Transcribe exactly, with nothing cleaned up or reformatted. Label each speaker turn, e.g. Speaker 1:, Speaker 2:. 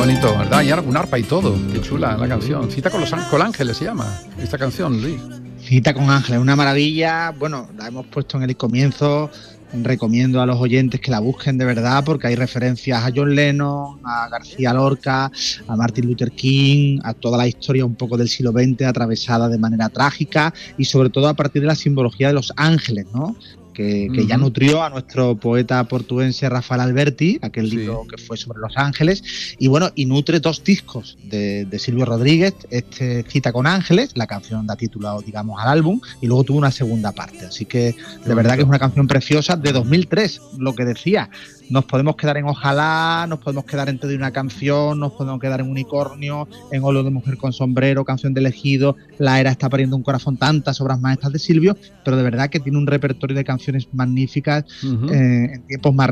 Speaker 1: bonito, ¿verdad? Y un arpa y todo, qué chula la canción. Cita con los con ángeles se llama esta canción, Luis.
Speaker 2: Cita con ángeles, una maravilla. Bueno, la hemos puesto en el comienzo. Recomiendo a los oyentes que la busquen de verdad, porque hay referencias a John Lennon, a García Lorca, a Martin Luther King, a toda la historia un poco del siglo veinte atravesada de manera trágica y sobre todo a partir de la simbología de los ángeles, ¿no? Que, que uh-huh. ya nutrió a nuestro poeta portuense Rafael Alberti, aquel sí. libro que fue sobre los ángeles, y bueno, y nutre dos discos de, de Silvio Rodríguez, este Cita con ángeles, la canción da título, digamos, al álbum, y luego tuvo una segunda parte, así que de verdad que es una canción preciosa de dos mil tres, lo que decía. Nos podemos quedar en Ojalá, nos podemos quedar en Te doy una canción, nos podemos quedar en Unicornio, en Óleo de mujer con sombrero, Canción de elegido, La era está pariendo un corazón, tantas obras maestras de Silvio, pero de verdad que tiene un repertorio de canciones magníficas uh-huh. eh, en tiempos más